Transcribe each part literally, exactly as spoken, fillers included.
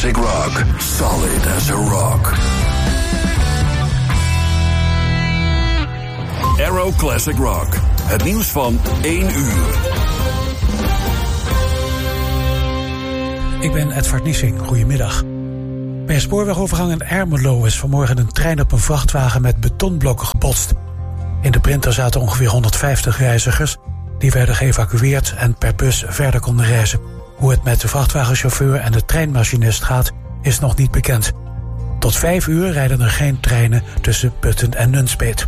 classic rock. Solid as a rock. Arrow Classic Rock. Het nieuws van één uur. Ik ben Edvard Niesing. Goedemiddag. Bij een spoorwegovergang in Ermelo is vanmorgen een trein op een vrachtwagen met betonblokken gebotst. In de Printer zaten ongeveer honderdvijftig reizigers. Die werden geëvacueerd en per bus verder konden reizen. Hoe het met de vrachtwagenchauffeur en de treinmachinist gaat, is nog niet bekend. Tot vijf uur rijden er geen treinen tussen Putten en Nunspeet.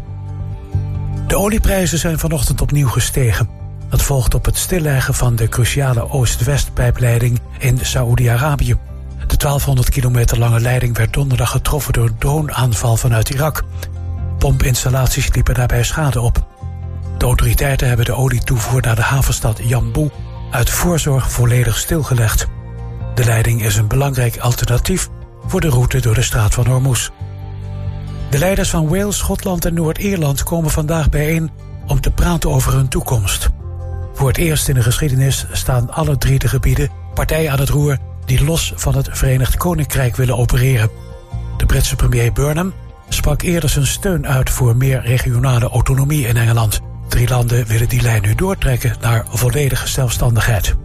De olieprijzen zijn vanochtend opnieuw gestegen. Dat volgt op het stilleggen van de cruciale Oost-West-pijpleiding in Saoedi-Arabië. De twaalfhonderd kilometer lange leiding werd donderdag getroffen door een droneaanval vanuit Irak. Pompinstallaties liepen daarbij schade op. De autoriteiten hebben de olietoevoer naar de havenstad Jambu uit voorzorg volledig stilgelegd. De leiding is een belangrijk alternatief voor de route door de straat van Hormuz. De leiders van Wales, Schotland en Noord-Ierland komen vandaag bijeen om te praten over hun toekomst. Voor het eerst in de geschiedenis staan alle drie de gebieden partijen aan het roer die los van het Verenigd Koninkrijk willen opereren. De Britse premier Burnham sprak eerder zijn steun uit voor meer regionale autonomie in Engeland. Drie landen willen die lijn nu doortrekken naar volledige zelfstandigheid.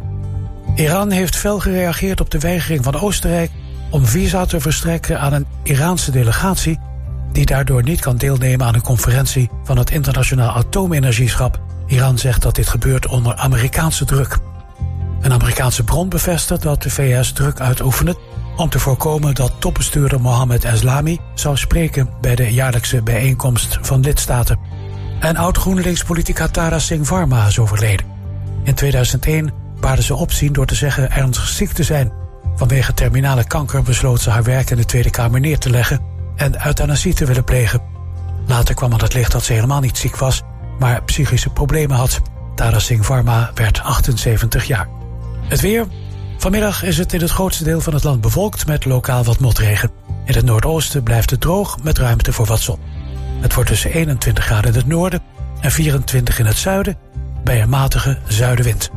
Iran heeft fel gereageerd op de weigering van Oostenrijk om visa te verstrekken aan een Iraanse delegatie die daardoor niet kan deelnemen aan een conferentie van het Internationaal Atoomenergieschap. Iran zegt dat dit gebeurt onder Amerikaanse druk. Een Amerikaanse bron bevestigt dat de V S druk uitoefent om te voorkomen dat topbestuurder Mohammed Eslami zou spreken bij de jaarlijkse bijeenkomst van lidstaten. En oud-GroenLinks-politica Tara Singh Varma is overleden. In tweeduizend één baarde ze opzien door te zeggen ernstig ziek te zijn. Vanwege terminale kanker besloot ze haar werk in de Tweede Kamer neer te leggen en euthanasie te willen plegen. Later kwam aan het licht dat ze helemaal niet ziek was, maar psychische problemen had. Tara Singh Varma werd achtenzeventig jaar. Het weer. Vanmiddag is het in het grootste deel van het land bewolkt met lokaal wat motregen. In het noordoosten blijft het droog met ruimte voor wat zon. Het wordt tussen eenentwintig graden in het noorden en vierentwintig in het zuiden bij een matige zuidenwind.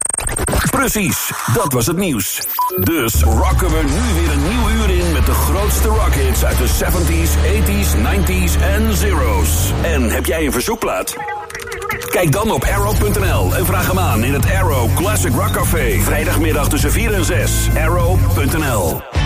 Precies, dat was het nieuws. Dus rocken we nu weer een nieuw uur in met de grootste rockhits uit de zeventies, tachtiger, negentiger en zero's. En heb jij een verzoekplaat? Kijk dan op arrow punt n l en vraag hem aan in het Arrow Classic Rock Café. Vrijdagmiddag tussen vier en zes. arrow punt n l